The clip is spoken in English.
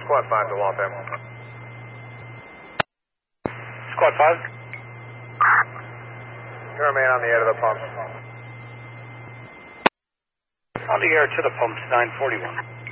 Squad 5 to Waltham. Squad 5. You remain on the air to the pumps. On the air to the pumps, 941.